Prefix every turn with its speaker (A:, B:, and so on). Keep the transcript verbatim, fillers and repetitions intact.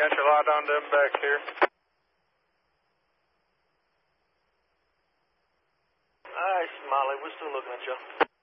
A: got your light on them back here.
B: All right, Smiley, we're still looking at you.